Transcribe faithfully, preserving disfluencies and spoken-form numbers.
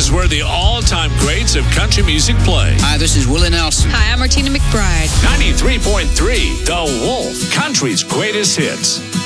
is where the all-time greats of country music play. Hi, this is Willie Nelson. Hi, I'm Martina McBride. ninety-three point three, The Wolf, country's greatest hits.